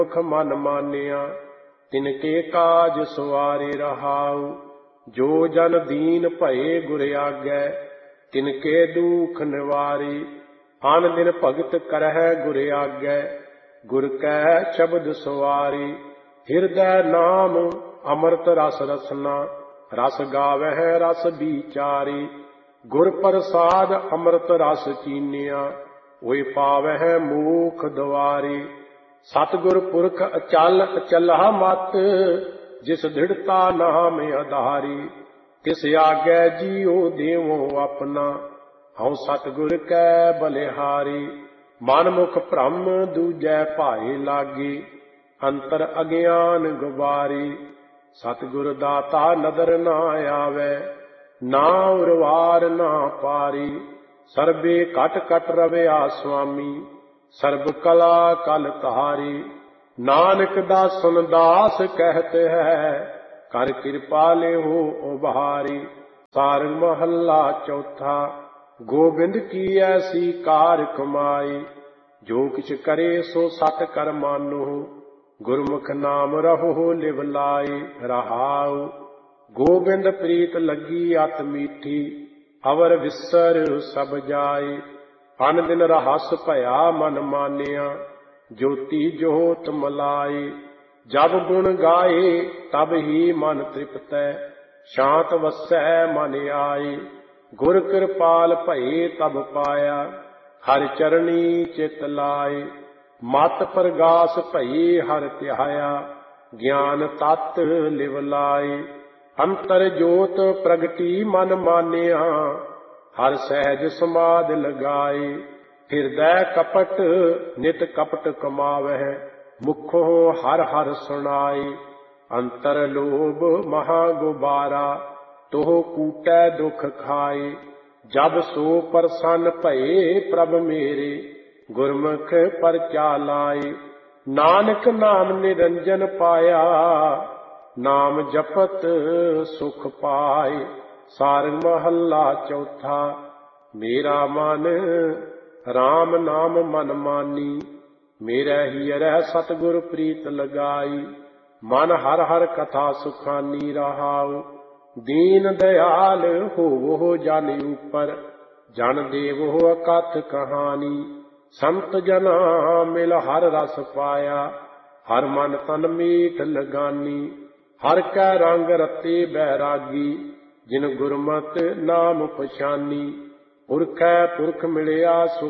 मुख मन मानिया तिनके काज सवारे रहाऊ। जो जन दीन भये गुर आगै तिनके दुख निवारी। आन दिन भगत करह गुर आगै गुर कह शब्द सवारी। हिरदै नाम अमृत रस रसना रस गावह रस विचारी। गुर प्रसाद अमृत रस चीनिया ओए पावह मूख द्वारी। सतगुर पुरख अचल अचला मत जिस दृढ़ता नाम आधारी। तिस आगे जियो देवो अपना हऊँ सतगुर कै बलिहारी। मन मुख भ्रम दूजै भाए लागे अंतर अज्ञान गुबारी। सतगुर दाता नदर ना आवे ना उरवार ना पारी। सर्बे कट कट रविया स्वामी सर्ब कला कल तारी। नानक दासन दास कहते है कर कृपा ले हो उभारी। सारंग महला चौथा। गोबिंद की ऐसी कार कमाई जो किछ करे सो सत कर मानो। गुरमुख नाम रहो लिव लाई रहाऊ। गोबिंद प्रीत लगी अत मीठी अवर विसर सब जाए। अन दिन रहस भया मन मानिया ज्योति जोत मलाए। जब गुण गाए तब ही मन तृप्तै शांत वसै मन आए। गुर कृपाल भये तब पाया हर चरणी चित लाए। मत प्रगास भये हर त्याया ज्ञान तत् लिव लाए। अंतर जोत प्रगटी मन मानिया हर सहज समाध लगाए। हृदय कपट नित कपट कमावह मुखों हर हर सुनाए। अंतर लोभ महा गुबारा तोह कूटै दुख खाए। जब सो प्रसन्न भये प्रभ मेरे गुरमुख परचा लाए। नानक नाम निरंजन पाया नाम जपत सुख पाए। सारंग महला चौथा। मेरा मन राम नाम मन मानी मेरे हियरै सतगुर प्रीत लगाई। मन हर हर कथा सुखानी रहाऊ। दीन दयाल होवो जन ऊपर जन देवो अकथ कहानी। संत जना मिल हर रस पाया हर मन तन मीठ लगानी। हर कै रंग रते बैरागी जिन गुरमत नाम पछानी। पुरखै पुरख मिलिया